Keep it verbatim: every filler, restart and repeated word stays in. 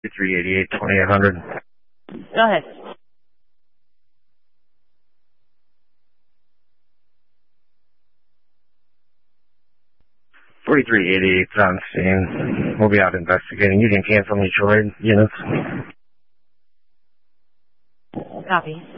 three eighty-eight, twenty-eight hundred. Go ahead. forty-three eighty-eight on scene. We'll be out investigating. You can cancel mutual aid units. Copy.